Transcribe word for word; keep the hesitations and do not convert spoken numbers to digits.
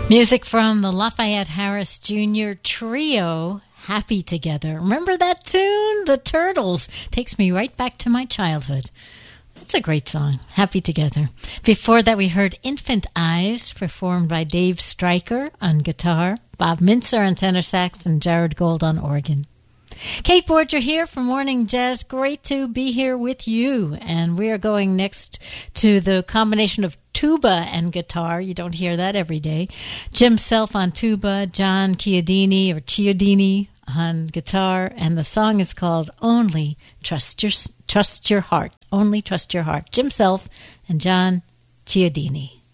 Music from the Lafayette Harris Junior Trio, Happy Together. Remember that tune? The Turtles. Takes me right back to my childhood. That's a great song, Happy Together. Before that, we heard Infant Eyes, performed by Dave Stryker on guitar, Bob Mintzer on tenor sax, and Jared Gold on organ. Kate Borger here from Morning Jazz. Great to be here with you. And we are going next to the combination of tuba and guitar. You don't hear that every day. Jim Self on tuba, John Chiodini or Chiodini on guitar, and the song is called Only Trust Your Trust Your Heart. Only Trust Your Heart. Jim Self and John Chiodini.